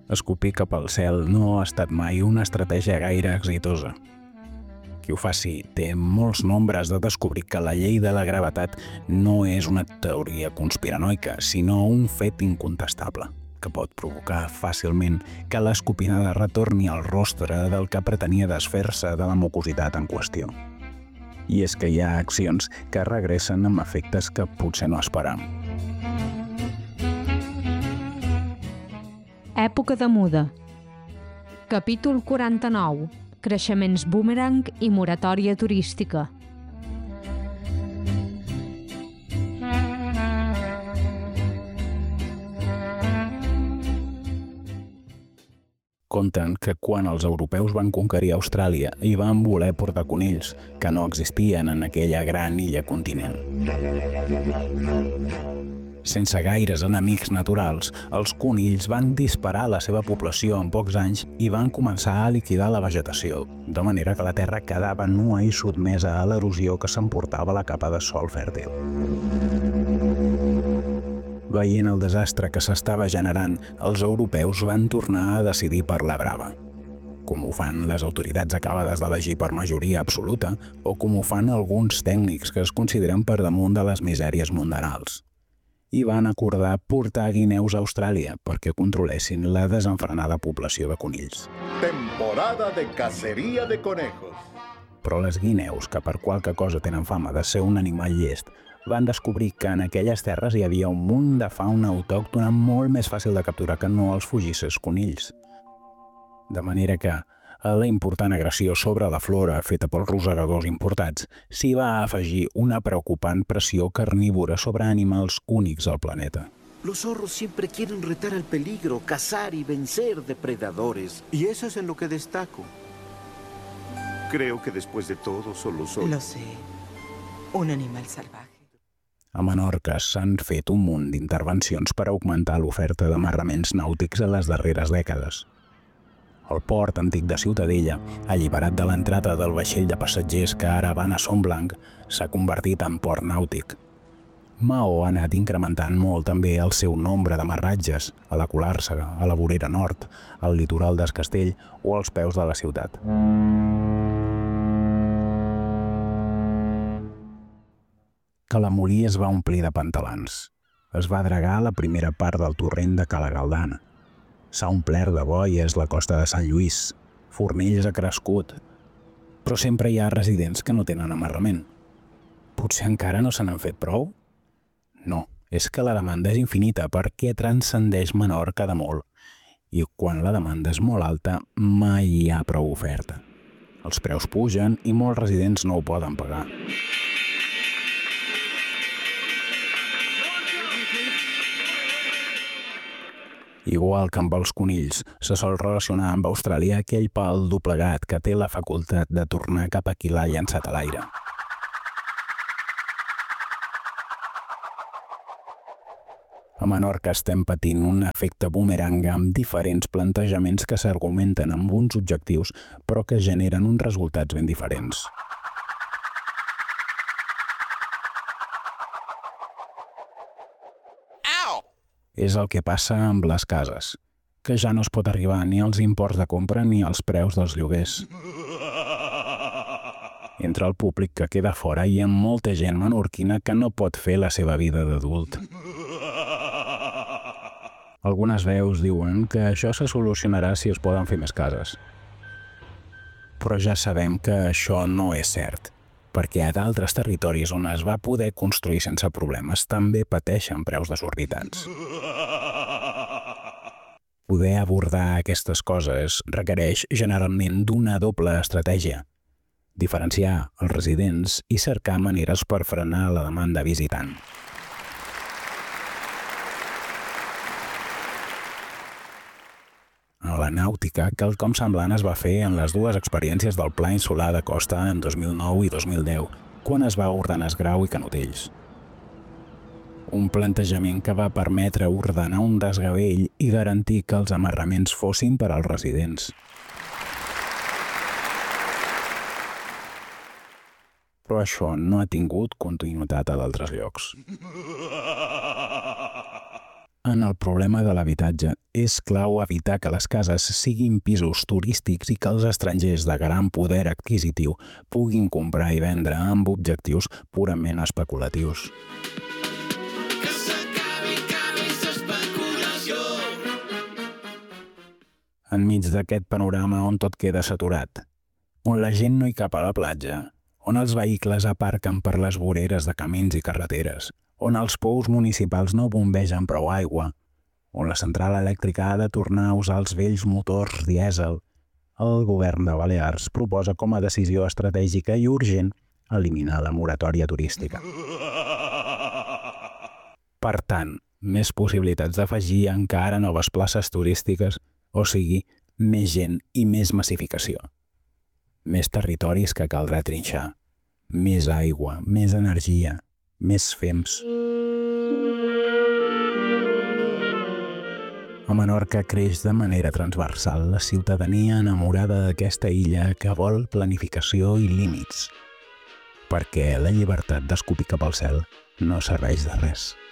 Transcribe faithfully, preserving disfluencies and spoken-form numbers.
escopir cap al cel no ha estat mai una estratègia gaire exitosa. Qui ho faci té molts nombres de descobrir que la llei de la gravetat no és una teoria conspiranoica, sinó un fet incontestable, que pot provocar fàcilment que l'escopinada retorni al rostre del que pretenia desfer-se de la mucositat en qüestió. I és que hi ha accions que regressen amb efectes que potser no esperam. Època de muda. Capítol quaranta-nou. Creixements boomerang i moratòria turística. Conten que quan els europeus van conquerir Austràlia hi van voler portar conills, que no existien en aquella gran illa continent. Sense gaires enemics naturals, els conills van disparar la seva població en pocs anys i van començar a liquidar la vegetació, de manera que la terra quedava nua i sotmesa a l'erosió que s'emportava la capa de sòl fèrtil. Veient el desastre que s'estava generant, els europeus van tornar a decidir per la brava. Com ho fan les autoritats acabades d'elegir per majoria absoluta o com ho fan alguns tècnics que es consideren per damunt de les misèries mundanals. I van acordar portar guineus a Austràlia perquè controlessin la desenfrenada població de conills. Temporada de caceria de conejos. Però les guineus, que per qualque cosa tenen fama de ser un animal llest, van descobrir que en aquelles terres hi havia un munt de fauna autòctona molt més fàcil de capturar que no els fugisses conills. De manera que, a la important agressió sobre la flora feta pels rosegadors importats, s'hi va afegir una preocupant pressió carnívora sobre animals únics al planeta. Los zorros siempre quieren retar al peligro, cazar y vencer depredadores. Y eso es en lo que destaco. Creo que después de todo solo soy... Lo sé. Un animal salvaje. A Menorca s'han fet un munt d'intervencions per augmentar l'oferta d'amarraments nàutics a les darreres dècades. El port antic de Ciutadella, alliberat de l'entrada del vaixell de passatgers que ara van a Son Blanc, s'ha convertit en port nàutic. Maó ha anat incrementant molt també el seu nombre d'amarratges a la Colàrsega, a la vorera nord, al litoral d'Es Castell o als peus de la ciutat. Calamolí es va omplir de pantalans. Es va dragar la primera part del torrent de Cala Galdana. S'ha omplert de boies la costa de Sant Lluís. Fornells ha crescut. Però sempre hi ha residents que no tenen amarrament. Potser encara no se n'han fet prou? No, és que la demanda és infinita perquè transcendeix Menorca de molt. I quan la demanda és molt alta, mai hi ha prou oferta. Els preus pugen i molts residents no ho poden pagar. Igual que amb els conills, se sol relacionar amb Austràlia aquell pal doblegat que té la facultat de tornar cap a qui l'ha llançat a l'aire. A Menorca estem patint un efecte boomerang amb diferents plantejaments que s'argumenten amb uns objectius però que generen uns resultats ben diferents. És el que passa amb les cases, que ja no es pot arribar ni als imports de compra ni als preus dels lloguers. Entre el públic que queda fora hi ha molta gent menorquina que no pot fer la seva vida d'adult. Algunes veus diuen que això se solucionarà si es poden fer més cases. Però ja sabem que això no és cert, perquè a d'altres territoris on es va poder construir sense problemes també pateixen preus desorbitats. Poder abordar aquestes coses requereix generalment d'una doble estratègia: diferenciar els residents i cercar maneres per frenar la demanda visitant. A la nàutica, quelcom semblant es va fer en les dues experiències del Pla Insular de Costa en dos mil nou i dos mil deu, quan es va ordenar esgrau i canotells. Un plantejament que va permetre ordenar un desgavell i garantir que els amarraments fossin per als residents. Però això no ha tingut continuïtat a d'altres llocs. en el problema de l'habitatge. És clau evitar que les cases siguin pisos turístics i que els estrangers de gran poder adquisitiu puguin comprar i vendre amb objectius purament especulatius. Que s'acabi, acabi l'especulació. Enmig d'aquest panorama on tot queda saturat, on la gent no hi cap a la platja, on els vehicles aparquen per les voreres de camins i carreteres, on els pous municipals no bombegen prou aigua, on la central elèctrica ha de tornar a usar els vells motors dièsel, el govern de Balears proposa com a decisió estratègica i urgent eliminar la moratòria turística. Per tant, més possibilitats d'afegir encara noves places turístiques, o sigui, més gent i més massificació. Més territoris que caldrà trinxar, més aigua, més energia, més fems. A Menorca creix de manera transversal la ciutadania enamorada d'aquesta illa que vol planificació i límits, perquè la llibertat d'escopir cap al cel no serveix de res.